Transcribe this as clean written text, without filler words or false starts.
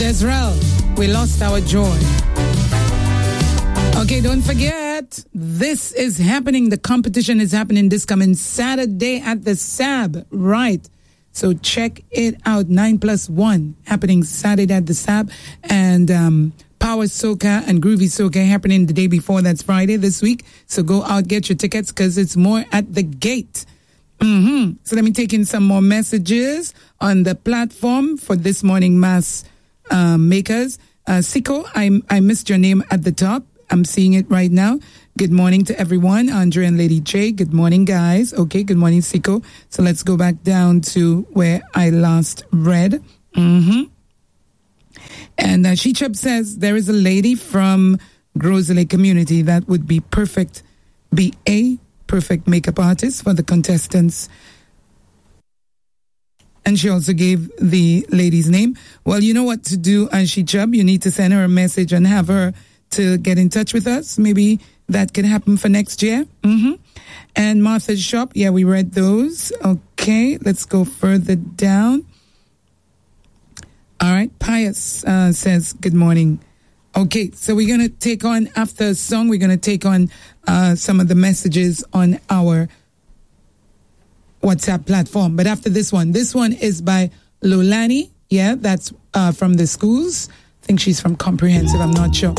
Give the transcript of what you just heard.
Jezreel, we lost our joy. Okay, don't forget, this is happening. The competition is happening this coming Saturday at the SAB. Right. So check it out. 9+1 happening Saturday at the SAB. And Power Soca and Groovy Soca happening the day before. That's Friday this week. So go out, get your tickets because it's more at the gate. So let me take in some more messages on the platform for this morning mass makers. Siko, I missed your name at the top. I'm seeing it right now. Good morning to everyone. Andre and Lady J. Good morning, guys. Okay, good morning, Siko. So let's go back down to where I last read. And Shechub says there is a lady from Grosley community that would be a perfect makeup artist for the contestants. And she also gave the lady's name. Well, you know what to do, Shechub. You need to send her a message and have her to get in touch with us. Maybe that could happen for next year. And Martha's Shop, yeah, we read those. Okay, let's go further down. All right, Pius says, good morning. Okay, so we're going to take on, after a song, we're going to take on some of the messages on our WhatsApp platform. But after this one is by Lolani. Yeah, that's from the schools. I think she's from Comprehensive, I'm not sure.